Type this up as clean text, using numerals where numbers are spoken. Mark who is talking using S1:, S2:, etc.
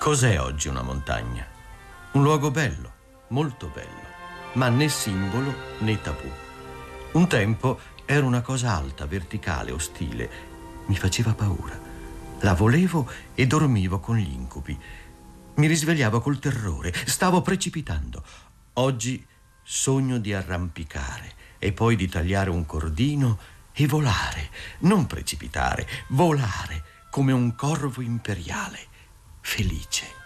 S1: Cos'è oggi una montagna? Un luogo bello, molto bello, ma né simbolo né tabù. Un tempo era una cosa alta, verticale, ostile. Mi faceva paura. La volevo e dormivo con gli incubi. Mi risvegliavo col terrore, stavo precipitando. Oggi sogno di arrampicare e poi di tagliare un cordino e volare, non precipitare, volare come un corvo imperiale, felice.